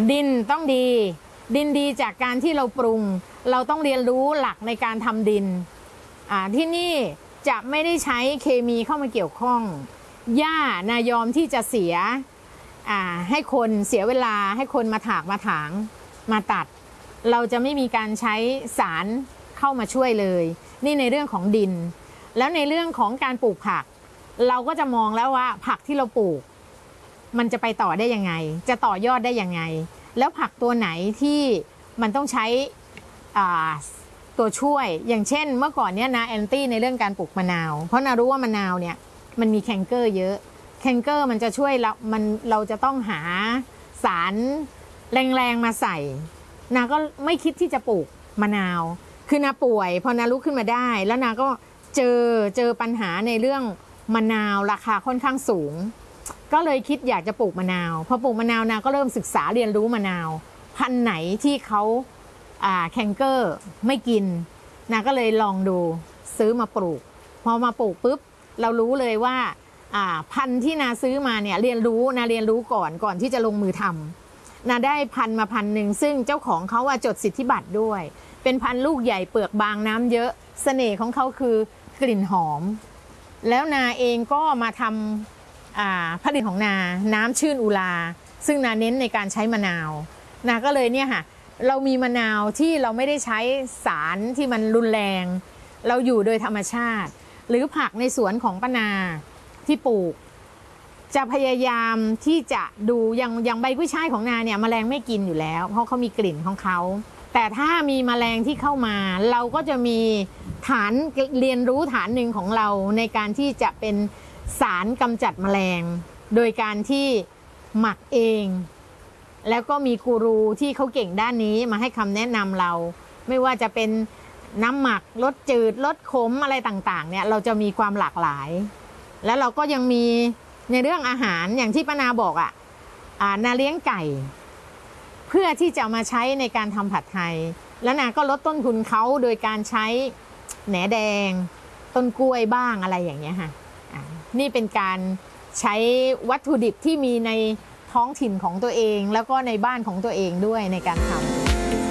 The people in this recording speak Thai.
ดินต้องดีดินดีจากการที่เราปรุงเราต้องเรียนรู้หลักในการทำดินที่นี่จะไม่ได้ใช้เคมีเข้ามาเกี่ยวข้องหญ้านายอมที่จะเสียให้คนเสียเวลาให้คนมาถากมาถางมาตัดเราจะไม่มีการใช้สารเข้ามาช่วยเลยนี่ในเรื่องของดินแล้วในเรื่องของการปลูกผักเราก็จะมองแล้วว่าผักที่เราปลูกมันจะไปต่อได้ยังไงจะต่อยอดได้ยังไงแล้วผักตัวไหนที่มันต้องใช้ตัวช่วยอย่างเช่นเมื่อก่อนเนี้ยนะแอนตี้ในเรื่องการปลูกมะนาวเพราะนารู้ว่ามะนาวเนี่ยมันมีแคนเกอร์เยอะแคนเกอร์มันจะช่วยเราจะต้องหาสารแรงๆมาใส่นาก็ไม่คิดที่จะปลูกมะนาวคือนาป่วยพอนาลุกขึ้นมาได้แล้วนาก็เจอปัญหาในเรื่องมะนาวราคาค่อนข้างสูงก็เลยคิดอยากจะปลูกมะนาวพอปลูกมะนาวนาก็เริ่มศึกษาเรียนรู้มะนาวพันธุ์ไหนที่เขาแคนเกอร์ไม่กินนาก็เลยลองดูซื้อมาปลูกพอมาปลูกปุ๊บเรารู้เลยว่าพันธุ์ที่นาซื้อมาเนี่ยเรียนรู้ก่อนที่จะลงมือทำนาได้พันธุ์มาพันธุ์หนึ่งซึ่งเจ้าของเขาจดสิทธิบัตรด้วยเป็นพันธุ์ลูกใหญ่เปลือกบางน้ำเยอะเสน่ห์ของเขาคือกลิ่นหอมแล้วนาเองก็มาทำผลิตของนาน้ำชื่นอุราซึ่งนาเน้นในการใช้มะนาวนาก็เลยเนี่ยค่ะเรามีมะนาวที่เราไม่ได้ใช้สารที่มันรุนแรงเราอยู่โดยธรรมชาติหรือผักในสวนของป้านาที่ปลูกจะพยายามที่จะดูอย่างใบกุ้ยช่ายของนาเนี่ยแมลงไม่กินอยู่แล้วเพราะเขามีกลิ่นของเขาแต่ถ้ามีแมลงที่เข้ามาเราก็จะมีฐานเรียนรู้ฐานหนึ่งของเราในการที่จะเป็นสารกำจัดแมลงโดยการที่หมักเองแล้วก็มีกูรูที่เขาเก่งด้านนี้มาให้คำแนะนำเราไม่ว่าจะเป็นน้ำหมักรสจืดรสขมอะไรต่างๆเนี่ยเราจะมีความหลากหลายแล้วเราก็ยังมีในเรื่องอาหารอย่างที่ป้านาบอกนาเลี้ยงไก่เพื่อที่จะมาใช้ในการทำผัดไทยแล้วนาก็ลดต้นทุนเขาโดยการใช้แหนแดงต้นกล้วยบ้างอะไรอย่างเงี้ยค่ะนี่เป็นการใช้วัตถุดิบที่มีในท้องถิ่นของตัวเองแล้วก็ในบ้านของตัวเองด้วยในการทำ